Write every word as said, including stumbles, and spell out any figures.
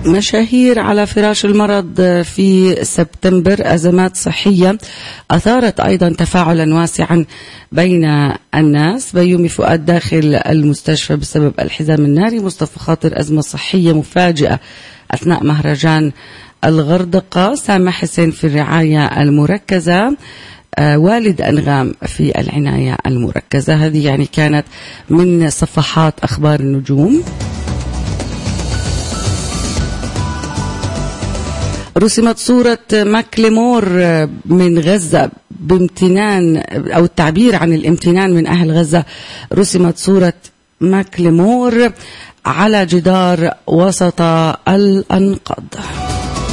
مشاهير على فراش المرض في سبتمبر، أزمات صحية أثارت أيضا تفاعلا واسعا بين الناس. بيومي فؤاد داخل المستشفى بسبب الحزام الناري. مصطفى خاطر أزمة صحية مفاجئة أثناء مهرجان الغردقة. سامح حسين في الرعاية المركزة. آه والد أنغام في العناية المركزة. هذه يعني كانت من صفحات أخبار النجوم. رسمت صورة ماكليمور من غزة بامتنان، أو التعبير عن الامتنان من أهل غزة. رسمت صورة ماكليمور على جدار وسط الأنقاض.